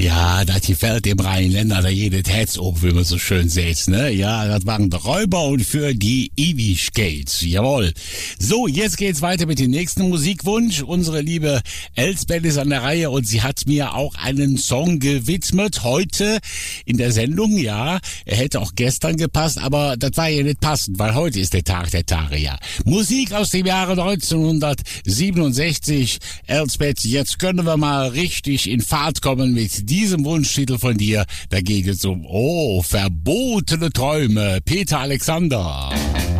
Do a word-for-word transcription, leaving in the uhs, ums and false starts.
Ja, das gefällt dem Rheinländer da jedes Herz auf, wie man so schön sagt, ne? Ja, das waren die Räuber und für die Ewigkeit. Jawohl. So, jetzt geht's weiter mit dem nächsten Musikwunsch. Unsere liebe Elsbeth ist an der Reihe und sie hat mir auch einen Song gewidmet. Heute in der Sendung, ja. Er hätte auch gestern gepasst, aber das war ja nicht passend, weil heute ist der Tag der Tage, ja. Musik aus dem Jahre neunzehnhundertsiebenundsechzig. Elsbeth, jetzt können wir mal richtig in Fahrt kommen mit diesem Wunschtitel von dir. Da geht es um, oh, verbotene Träume. Peter Alexander.